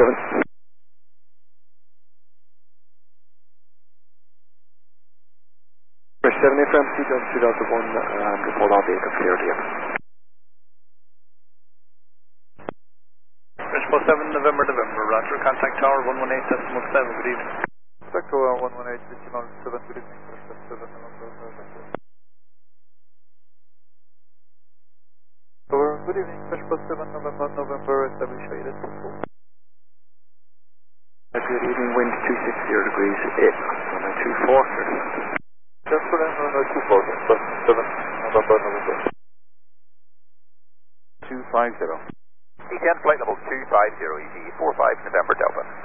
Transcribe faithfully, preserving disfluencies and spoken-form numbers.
seven. Bridge seven, affirm, C John two Delta one, um, report all vehicle clear to you. Bridge four seven, November, November, Roger, contact tower one one eight decimal seven, good evening. Spectral uh, one one eight decimal seven, good evening, Bridge seven, November, November. Over, good evening, Bridge four seven, November, November, establish shaded. Good evening, wind two six zero degrees, eight, runway two four. Just for runway two four, seven, November, November. two five zero. E ten, flight level two five zero, E T four five, November, Delta.